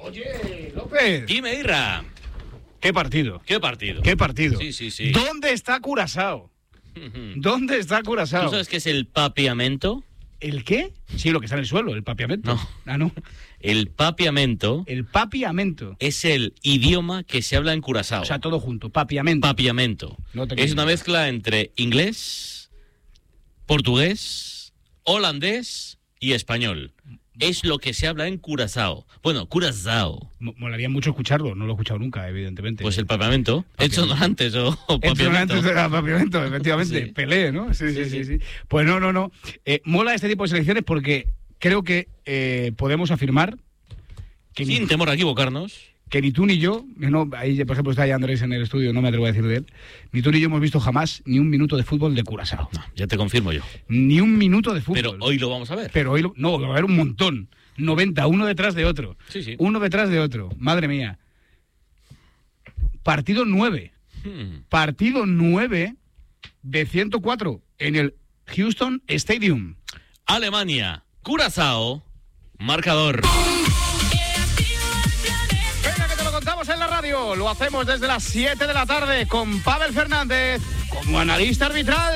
Oye, López. Dime, Irra. ¿Qué partido? ¿Qué partido? ¿Qué partido? Sí. ¿Dónde está Curazao? ¿Dónde está Curazao? ¿Tú sabes qué es el papiamento? ¿El qué? Sí, lo que está en el suelo, el papiamento. No. Ah, no. El papiamento El papiamento. es el idioma que se habla en Curazao. O sea, todo junto, papiamento. Papiamento. No te Es creas. una mezcla entre inglés, portugués, holandés y español. Es lo que se habla en Curazao. Bueno, Curazao. Molaría mucho escucharlo, no lo he escuchado nunca, evidentemente. Pues el papiamento. Edson Dorantes o papiamento. Antes era papiamento, efectivamente. Sí. Pelé, ¿no? Sí. Pues no. Mola este tipo de selecciones porque creo que podemos afirmar que Sin temor a equivocarnos. que ni tú ni yo, no, ahí por ejemplo está ahí Andrés en el estudio, no me atrevo a decir de él, ni tú ni yo hemos visto jamás ni un minuto de fútbol de Curazao. No, ya te confirmo yo. Ni un minuto de fútbol. Pero hoy lo vamos a ver. Pero hoy no, va a haber un montón. 90, uno detrás de otro. Sí. Uno detrás de otro. Madre mía. Partido 9. Partido 9 de 104 en el Houston Stadium. Alemania, Curazao, marcador. Venga, que te lo contamos en la radio. Lo hacemos desde las 7 de la tarde con Pavel Fernández como analista arbitral.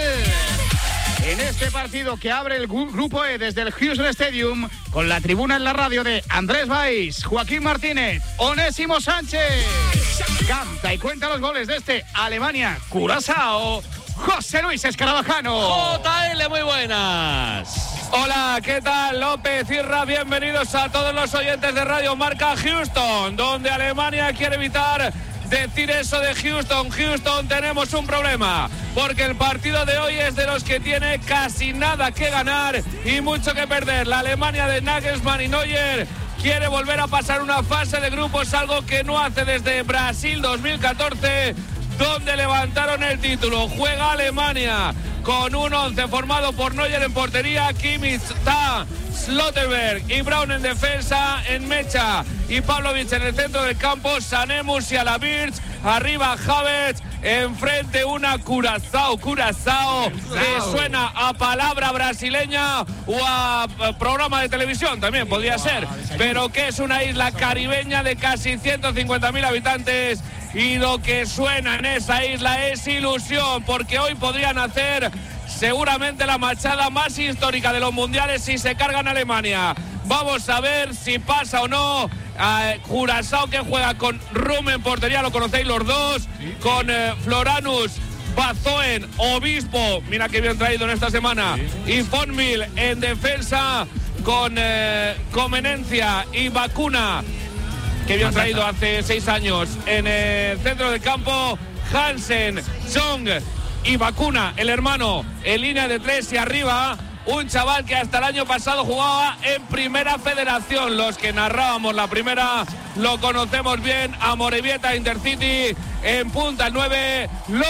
En este partido que abre el grupo E desde el Houston Stadium, con la tribuna en la radio de Andrés Valls, Joaquín Martínez, Onésimo Sánchez. Canta y cuenta los goles de este Alemania-Curazao, José Luis Escarabajano. JL, muy buenas. Hola, ¿qué tal? López, Irra, bienvenidos a todos los oyentes de Radio Marca Houston, donde Alemania quiere evitar decir eso de Houston. Houston, tenemos un problema, porque el partido de hoy es de los que tiene casi nada que ganar y mucho que perder. La Alemania de Nagelsmann y Neuer quiere volver a pasar una fase de grupos, algo que no hace desde Brasil 2014, donde levantaron el título. Juega Alemania con un 11 formado por Neuer en portería, Kimmich, Tah, Slotterberg y Braun en defensa, en Mecha y Pavlovic en el centro del campo, Sané, Musiala, Birch, arriba Havertz, enfrente una Curazao que suena a palabra brasileña o a programa de televisión, también podría ser, pero que es una isla caribeña de casi 150.000 habitantes. Y lo que suena en esa isla es ilusión, porque hoy podrían hacer seguramente la machada más histórica de los mundiales si se cargan a Alemania. Vamos a ver si pasa o no. Curazao, que juega con Rum en portería, lo conocéis los dos, con Floranus, Bazoen, Obispo, mira que bien traído en esta semana, y Fonmil en defensa, con Comenencia y Vacuna, que habían traído hace 6 años en el centro del campo, Hansen, Jong y Vacuna, el hermano, en línea de 3 y arriba un chaval que hasta el año pasado jugaba en Primera Federación. Los que narrábamos la primera lo conocemos bien. Amorebieta, Intercity, en punta el 9,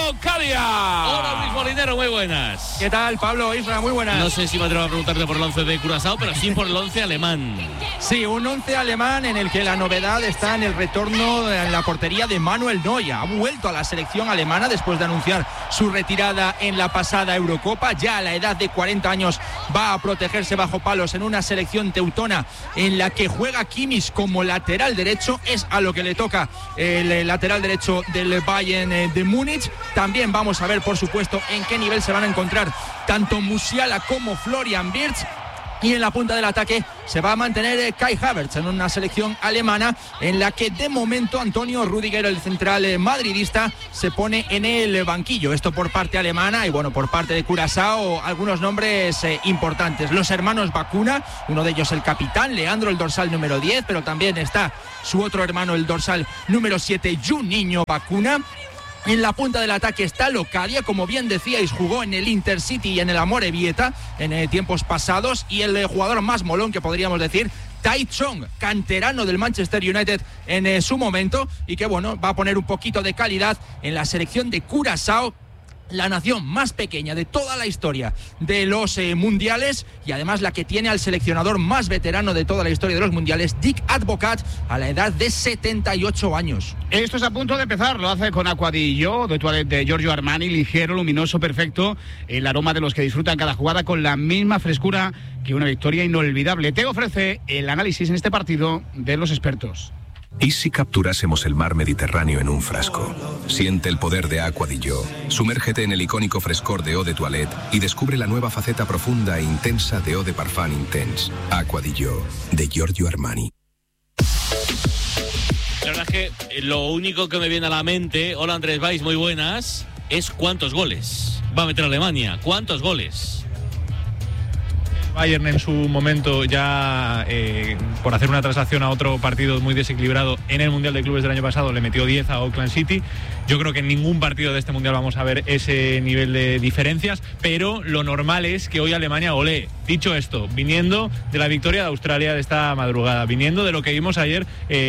Locadia. Hola, Luis Molinero, muy buenas. ¿Qué tal, Pablo, Isra? Muy buenas. No sé si me atrevo a preguntarte por el 11 de Curazao, pero sí por el 11 alemán. Sí, un 11 alemán en el que la novedad está en el retorno en la portería de Manuel Neuer. Ha vuelto a la selección alemana después de anunciar su retirada en la pasada Eurocopa. Ya a la edad de 40 años va a protegerse bajo palos en una selección teutona en la que juega Kimmich como lateral derecho. Es a lo que le toca el lateral derecho del Bayern de Múnich. También vamos a ver, por supuesto, en qué nivel se van a encontrar tanto Musiala como Florian Wirtz. Y en la punta del ataque se va a mantener Kai Havertz en una selección alemana en la que de momento Antonio Rüdiger, el central madridista, se pone en el banquillo. Esto por parte alemana y bueno, por parte de Curazao algunos nombres importantes. Los hermanos Vacuna, uno de ellos el capitán, Leandro el dorsal número 10, pero también está su otro hermano el dorsal número 7, Juninho Vacuna. En la punta del ataque está Locadia, como bien decíais, jugó en el Intercity y en el Amorebieta en tiempos pasados, y el jugador más molón que podríamos decir, Tai Chong, canterano del Manchester United en su momento, y que bueno, va a poner un poquito de calidad en la selección de Curazao, la nación más pequeña de toda la historia de los mundiales, y además la que tiene al seleccionador más veterano de toda la historia de los mundiales, Dick Advocat, a la edad de 78 años. Esto es a punto de empezar, lo hace con Aqua di Gio, de toilette de Giorgio Armani, ligero, luminoso, perfecto, el aroma de los que disfrutan cada jugada con la misma frescura que una victoria inolvidable. Te ofrece el análisis en este partido de los expertos. ¿Y si capturásemos el mar Mediterráneo en un frasco? Siente el poder de Acqua di Gio. Sumérgete en el icónico frescor de Eau de Toilette y descubre la nueva faceta profunda e intensa de Eau de Parfum Intense. Acqua di Gio, de Giorgio Armani. La verdad es que lo único que me viene a la mente, hola Andrés Valls, muy buenas, es cuántos goles va a meter Alemania. ¿Cuántos goles? Bayern en su momento ya por hacer una traslación a otro partido muy desequilibrado en el Mundial de Clubes del año pasado le metió 10 a Auckland City. Yo creo que en ningún partido de este Mundial vamos a ver ese nivel de diferencias, pero lo normal es que hoy Alemania golee. Dicho esto, viniendo de la victoria de Australia de esta madrugada, viniendo de lo que vimos ayer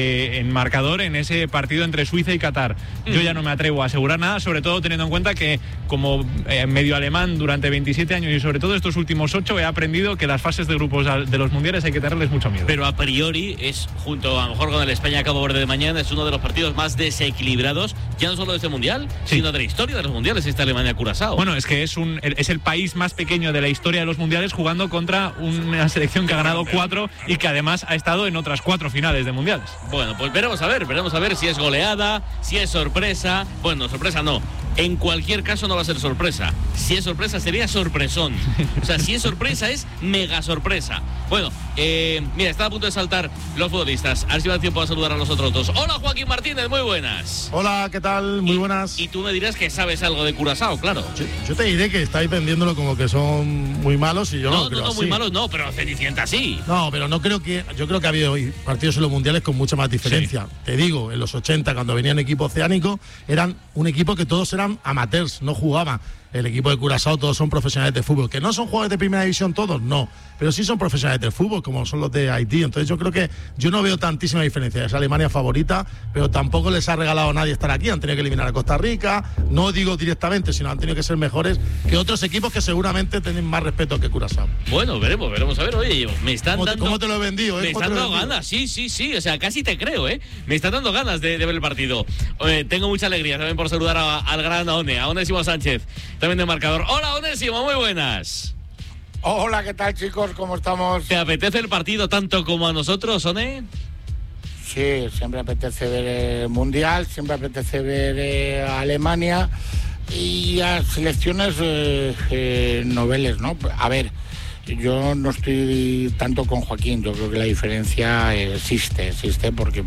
en marcador en ese partido entre Suiza y Qatar, yo ya no me atrevo a asegurar nada, sobre todo teniendo en cuenta que como medio alemán durante 27 años y sobre todo estos últimos 8 he aprendido que las fases de grupos de los mundiales hay que tenerles mucho miedo. Pero a priori es, junto a lo mejor con el España-Cabo Verde de mañana, es uno de los partidos más desequilibrados, ya no solo de este mundial, sino de la historia de los mundiales, esta Alemania-Curazao. Bueno, es que es el país más pequeño de la historia de los mundiales jugando contra una selección que ha ganado 4 y que además ha estado en otras 4 finales de mundiales. Bueno, pues veremos a ver si es goleada, si es sorpresa. Bueno, sorpresa no. En cualquier caso no va a ser sorpresa. Si es sorpresa sería sorpresón. O sea, si es sorpresa es mega sorpresa. Bueno, mira, está a punto de saltar los futbolistas. A ver si va a dar tiempo a saludar a los otros dos. Hola Joaquín Martínez, muy buenas. Hola, ¿qué tal? Muy buenas. Y tú me dirás que sabes algo de Curazao, claro. Yo te diré que estáis vendiéndolo como que son muy malos y yo no creo así. Muy malos no, pero Cenicienta sí. No, pero no creo que... Yo creo que ha habido partidos en los mundiales con mucha más diferencia. Sí. Te digo, en los 80, cuando venían equipos oceánicos, eran un equipo que todos eran amateurs, no jugaban. El equipo de Curazao todos son profesionales de fútbol. ¿Que no son jugadores de primera división todos? No. Pero sí son profesionales del fútbol, como son los de Haití. Entonces yo creo que yo no veo tantísima diferencia. Es Alemania favorita, pero tampoco les ha regalado a nadie estar aquí. Han tenido que eliminar a Costa Rica. No digo directamente, sino han tenido que ser mejores que otros equipos que seguramente tienen más respeto que Curazao. Bueno, veremos a ver. Oye, me están dando... ¿Cómo te lo he vendido? Me están dando ganas, sí. O sea, casi te creo, ¿eh? Me están dando ganas de ver el partido. Tengo mucha alegría también por saludar al gran a Onésimo Sánchez, también de marcador. Hola, Onésimo, muy buenas. Hola, ¿qué tal, chicos? ¿Cómo estamos? ¿Te apetece el partido tanto como a nosotros, One? Sí, siempre apetece ver el Mundial, siempre apetece ver a Alemania y a selecciones noveles, ¿no? A ver, yo no estoy tanto con Joaquín, yo creo que la diferencia existe porque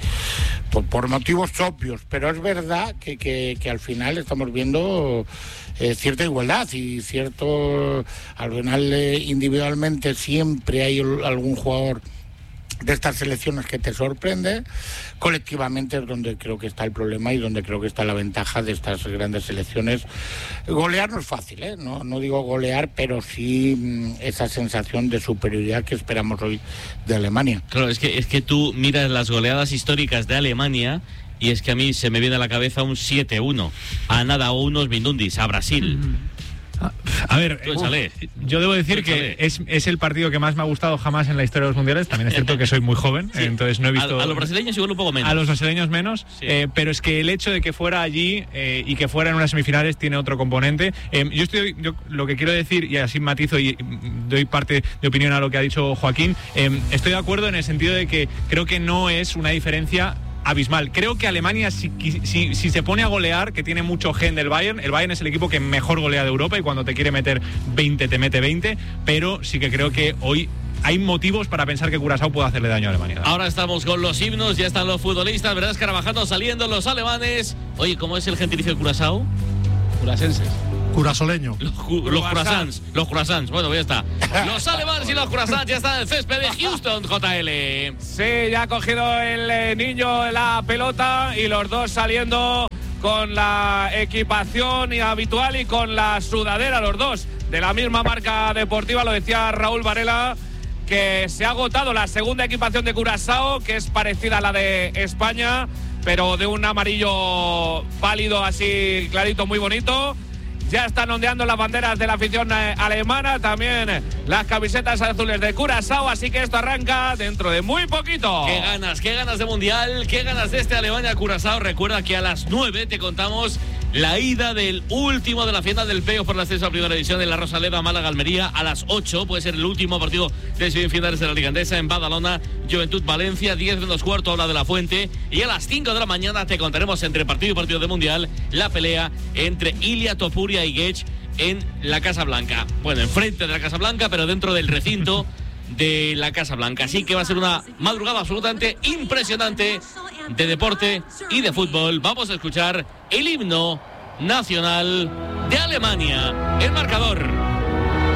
por motivos obvios, pero es verdad que al final estamos viendo cierta igualdad y cierto, al final individualmente siempre hay algún jugador de estas selecciones que te sorprende. Colectivamente es donde creo que está el problema y donde creo que está la ventaja de estas grandes selecciones. Golear no es fácil, ¿eh? No digo golear, pero sí esa sensación de superioridad que esperamos hoy de Alemania. Claro, es que tú miras las goleadas históricas de Alemania y es que a mí se me viene a la cabeza un 7-1 a nada o unos minundis a Brasil. A ver, yo debo decir que es el partido que más me ha gustado jamás en la historia de los mundiales. También es cierto que soy muy joven, sí. Entonces no he visto... A los brasileños igual un poco menos. A los brasileños menos, sí. Pero es que el hecho de que fuera allí y que fuera en unas semifinales tiene otro componente. Yo lo que quiero decir, y así matizo y doy parte de opinión a lo que ha dicho Joaquín, estoy de acuerdo en el sentido de que creo que no es una diferencia abismal. Creo que Alemania, si se pone a golear, que tiene mucho gen del Bayern, el Bayern es el equipo que mejor golea de Europa y cuando te quiere meter 20 te mete 20, pero sí que creo que hoy hay motivos para pensar que Curazao puede hacerle daño a Alemania. Ahora estamos con los himnos, ya están los futbolistas, ¿verdad? Escarabajando, saliendo los alemanes. Oye, ¿cómo es el gentilicio de Curazao? Curasenses. Curasoleño. Los croissants. Bueno, ya está. Los alemanes y los croissants ya están en el césped de Houston, JL. Sí, ya ha cogido el niño la pelota y los dos saliendo con la equipación habitual y con la sudadera, los dos de la misma marca deportiva. Lo decía Raúl Varela, que se ha agotado la segunda equipación de Curazao, que es parecida a la de España, pero de un amarillo pálido así clarito, muy bonito. Ya están ondeando las banderas de la afición alemana, también las camisetas azules de Curazao, así que esto arranca dentro de muy poquito. Qué ganas de Mundial, qué ganas de este Alemania-Curazao. Recuerda que a las 9 te contamos la ida del último de la final del playoff por el ascenso a Primera División en la Rosaleda, Málaga-Almería. A las 8 puede ser el último partido de semifinales de la Liga Endesa en Badalona, Juventud-Valencia, 10 menos cuarto, habla de la Fuente. Y a las 5 de la mañana te contaremos entre partido y partido de Mundial la pelea entre Ilia Topuria y Gech en la Casa Blanca. Bueno, enfrente de la Casa Blanca, pero dentro del recinto de la Casa Blanca. Así que va a ser una madrugada absolutamente impresionante de deporte y de fútbol. Vamos a escuchar el himno nacional de Alemania. El marcador: